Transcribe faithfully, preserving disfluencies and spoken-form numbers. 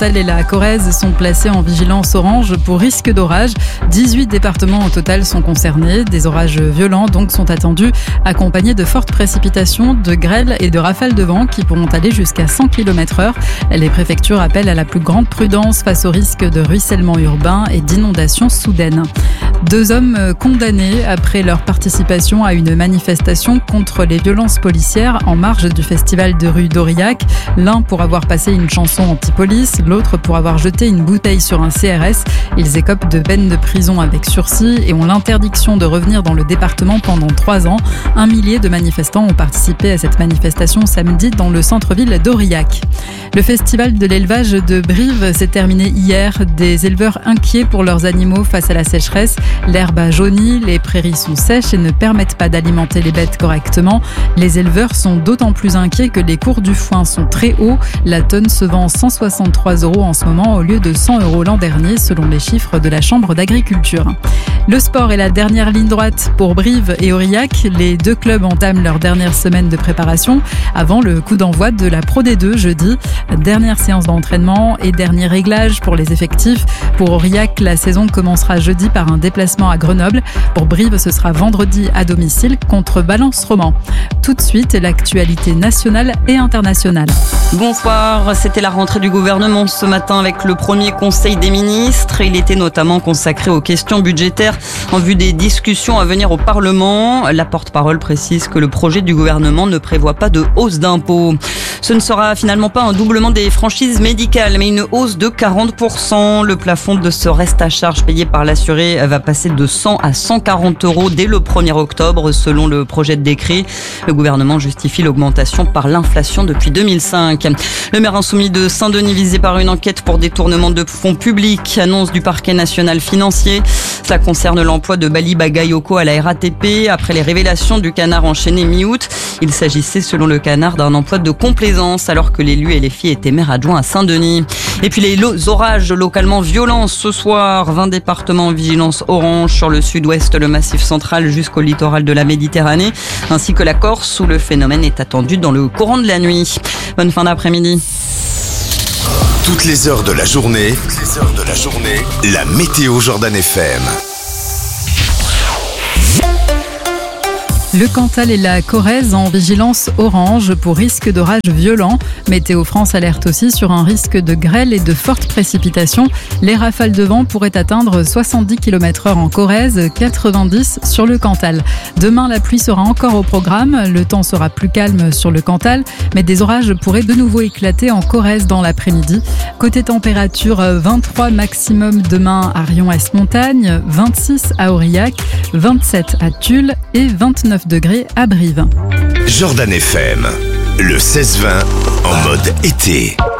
Cantal et la Corrèze sont placés en vigilance orange pour risque d'orage. dix-huit départements au total sont concernés. Des orages violents donc sont attendus, accompagnés de fortes précipitations, de grêles et de rafales de vent qui pourront aller jusqu'à cent kilomètres heure. Les préfectures appellent à la plus grande prudence face au risque de ruissellement urbain et d'inondations soudaines. Deux hommes condamnés après leur participation à une manifestation contre les violences policières en marge du festival de rue d'Aurillac. L'un pour avoir passé une chanson anti-police, l'autre pour avoir jeté une bouteille sur un C R S. Ils écopent de peine de prison avec sursis et ont l'interdiction de revenir dans le département pendant trois ans. Un millier de manifestants ont participé à cette manifestation samedi dans le centre-ville d'Aurillac. Le festival de l'élevage de Brive s'est terminé hier. Des éleveurs inquiets pour leurs animaux face à la sécheresse. L'herbe a jauni, les prairies sont sèches et ne permettent pas d'alimenter les bêtes correctement. Les éleveurs sont d'autant plus inquiets que les cours du foin sont très hauts. La tonne se vend cent soixante-trois euros en ce moment au lieu de cent euros l'an dernier selon les chiffres de la Chambre d'agriculture. Le sport est la dernière ligne droite pour Brive et Aurillac. Les deux clubs entament leur dernière semaine de préparation avant le coup d'envoi de la Pro D deux jeudi. Dernière séance d'entraînement et dernier réglage pour les effectifs. Pour Aurillac, la saison commencera jeudi par un déplacement à Grenoble. Pour Brive, ce sera vendredi à domicile contre Valence-Roman. Tout de suite, l'actualité nationale et internationale. Bonsoir, c'était la rentrée du gouvernement ce matin avec le premier conseil des ministres. Il était notamment consacré aux questions budgétaires en vue des discussions à venir au Parlement. La porte-parole précise que le projet du gouvernement ne prévoit pas de hausse d'impôts. Ce ne sera finalement pas un doublement des franchises médicales, mais une hausse de quarante pour cent. Le plafond de ce reste à charge payé par l'assuré va passer de cent à cent quarante euros dès le premier octobre, selon le projet de décret. Le gouvernement justifie l'augmentation par l'inflation depuis deux mille cinq. Le maire insoumis de Saint-Denis visé par une enquête pour détournement de fonds publics, annonce du parquet national financier. Cela concerne l'emploi de Bali Bagayoko à la R A T P après les révélations du canard enchaîné mi-août. Il s'agissait selon le canard d'un emploi de complaisance alors que l'élu et les filles étaient maires adjoints à Saint-Denis. Et puis les lo- orages localement violents ce soir. vingt départements en vigilance orange sur le sud-ouest, le massif central jusqu'au littoral de la Méditerranée, ainsi que la Corse où le phénomène est attendu dans le courant de la nuit. Bonne fin d'après-midi. Toutes les heures de la journée, toutes les heures de la journée, la météo Jordan F M. Le Cantal et la Corrèze en vigilance orange pour risque d'orage violent. Météo France alerte aussi sur un risque de grêle et de fortes précipitations. Les rafales de vent pourraient atteindre soixante-dix kilomètres heure en Corrèze, quatre-vingt-dix sur le Cantal. Demain, la pluie sera encore au programme. Le temps sera plus calme sur le Cantal, mais des orages pourraient de nouveau éclater en Corrèze dans l'après-midi. Côté température, vingt-trois maximum demain à Rion-Est-Montagne, vingt-six à Aurillac, vingt-sept à Tulle et vingt-neuf degrés à Brive. Jordan F M, le seize vingt en mode été.